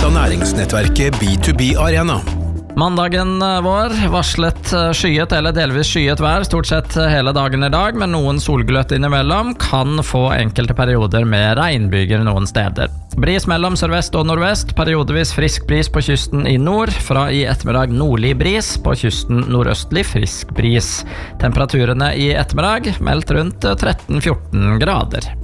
presenteres av næringsnettverket B2B Arena. Mandagen vår varslet skyet eller delvis skyet vær stort sett hele dagen i dag, men noen solgløtt innimellom kan få enkelte perioder med regnbyger noen steder. Bris mellom sørvest og nordvest, periodevis frisk bris på kysten i nord, fra i ettermiddag nordlig bris, på kysten nordøstlig frisk bris. Temperaturene i ettermiddag meldt rundt 13-14 grader.